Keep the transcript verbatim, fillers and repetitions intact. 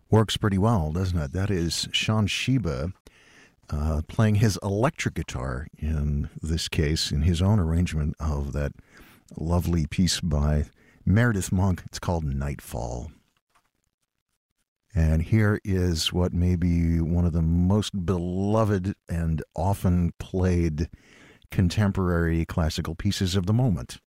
Works pretty well, doesn't it? That is Sean Sheba uh, playing his electric guitar in this case, in his own arrangement of that lovely piece by Meredith Monk. It's called Nightfall. And here is what may be one of the most beloved and often played contemporary classical pieces of the moment.